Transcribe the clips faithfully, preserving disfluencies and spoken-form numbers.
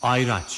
Ayraç.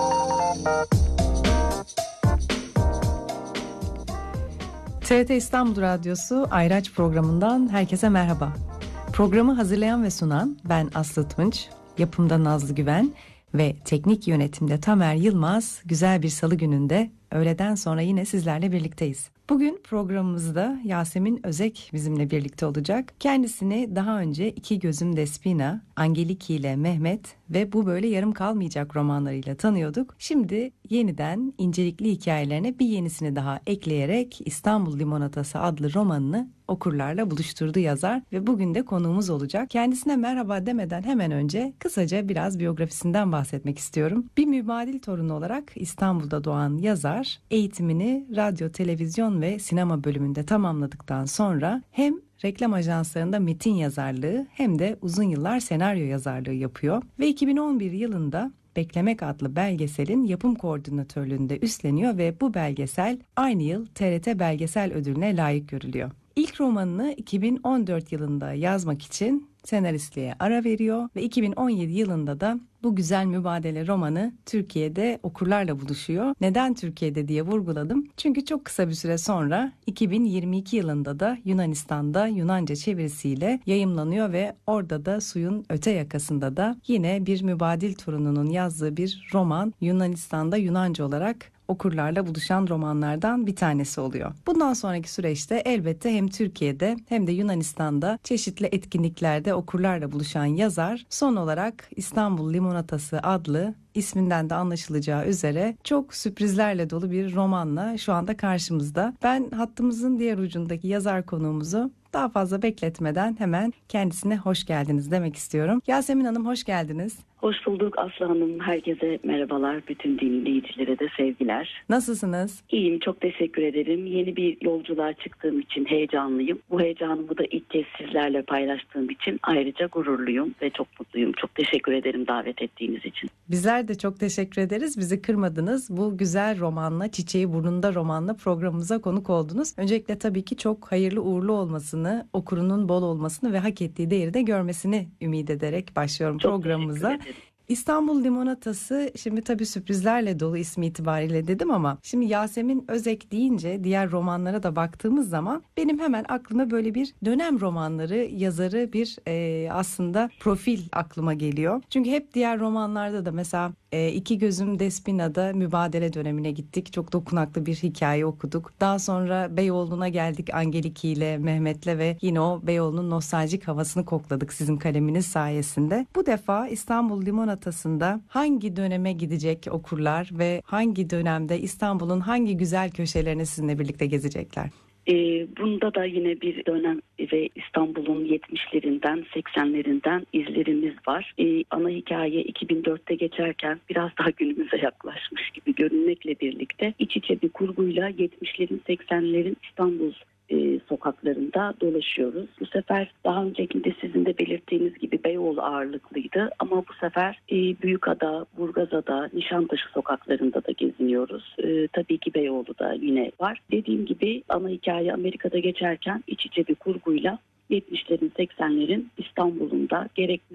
T R T İstanbul Radyosu Ayraç programından herkese merhaba. Programı hazırlayan ve sunan ben Aslı Tunç, yapımda Nazlı Güven ve teknik yönetimde Tamer Yılmaz. Güzel bir salı gününde öğleden sonra yine sizlerle birlikteyiz. Bugün programımızda Yasemin Özek bizimle birlikte olacak. Kendisini daha önce İki Gözüm Despina, Angeliki ile Mehmet ve Bu Böyle Yarım Kalmayacak romanlarıyla tanıyorduk. Şimdi yeniden incelikli hikayelerine bir yenisini daha ekleyerek İstanbul Limonatası adlı romanını okurlarla buluşturdu yazar ve bugün de konuğumuz olacak. Kendisine merhaba demeden hemen önce kısaca biraz biyografisinden bahsetmek istiyorum. Bir mübadil torunu olarak İstanbul'da doğan yazar, eğitimini radyo, televizyon ve sinema bölümünde tamamladıktan sonra hem reklam ajanslarında metin yazarlığı hem de uzun yıllar senaryo yazarlığı yapıyor ve iki bin on bir yılında Beklemek adlı belgeselin yapım koordinatörlüğünde üstleniyor ve bu belgesel aynı yıl T R T Belgesel Ödülü'ne layık görülüyor. İlk romanını iki bin on dört yılında yazmak için senaristliğe ara veriyor ve iki bin on yedi yılında da bu güzel mübadele romanı Türkiye'de okurlarla buluşuyor. Neden Türkiye'de diye vurguladım. Çünkü çok kısa bir süre sonra iki bin yirmi iki yılında da Yunanistan'da Yunanca çevirisiyle yayımlanıyor ve orada da suyun öte yakasında da yine bir mübadil torununun yazdığı bir roman Yunanistan'da Yunanca olarak okurlarla buluşan romanlardan bir tanesi oluyor. Bundan sonraki süreçte elbette hem Türkiye'de hem de Yunanistan'da çeşitli etkinliklerde okurlarla buluşan yazar son olarak İstanbul Limonatası adlı isminden de anlaşılacağı üzere çok sürprizlerle dolu bir romanla şu anda karşımızda. Ben hattımızın diğer ucundaki yazar konuğumuzu daha fazla bekletmeden hemen kendisine hoş geldiniz demek istiyorum. Yasemin Hanım hoş geldiniz. Hoş bulduk Aslı Hanım. Herkese merhabalar. Bütün dinleyicilere de sevgiler. Nasılsınız? İyiyim. Çok teşekkür ederim. Yeni bir yolculuğa çıktığım için heyecanlıyım. Bu heyecanımı da ilk kez sizlerle paylaştığım için ayrıca gururluyum ve çok mutluyum. Çok teşekkür ederim davet ettiğiniz için. Bizler de çok teşekkür ederiz. Bizi kırmadınız. Bu güzel romanla, Çiçeği Burnunda romanla programımıza konuk oldunuz. Öncelikle tabii ki çok hayırlı uğurlu olmasını, okurunun bol olmasını ve hak ettiği değeri de görmesini ümit ederek başlıyorum çok programımıza. İstanbul Limonatası şimdi tabii sürprizlerle dolu ismi itibariyle dedim ama şimdi Yasemin Özek deyince diğer romanlara da baktığımız zaman benim hemen aklıma böyle bir dönem romanları yazarı bir e, aslında profil aklıma geliyor. Çünkü hep diğer romanlarda da mesela e, İki Gözüm Despina'da mübadele dönemine gittik. Çok dokunaklı bir hikaye okuduk. Daha sonra Beyoğlu'na geldik Angeliki ile Mehmet'le ve yine o Beyoğlu'nun nostaljik havasını kokladık sizin kaleminiz sayesinde. Bu defa İstanbul Limonatası Limonata'sında hangi döneme gidecek okurlar ve hangi dönemde İstanbul'un hangi güzel köşelerini sizinle birlikte gezecekler? Ee, bunda da yine bir dönem ve İstanbul'un yetmişlerinden seksenlerinden izlerimiz var. Ee, ana hikaye iki bin dörtte geçerken biraz daha günümüze yaklaşmış gibi görünmekle birlikte iç içe bir kurguyla yetmişlerin seksenlerin İstanbul E, sokaklarında dolaşıyoruz. Bu sefer daha öncekinde sizin de belirttiğiniz gibi Beyoğlu ağırlıklıydı ama bu sefer e, Büyükada, Burgazada, Nişantaşı sokaklarında da geziniyoruz. E, tabii ki Beyoğlu'da yine var. Dediğim gibi ana hikaye Amerika'da geçerken iç içe bir kurguyla yetmişlerin seksenlerin İstanbul'unda gerek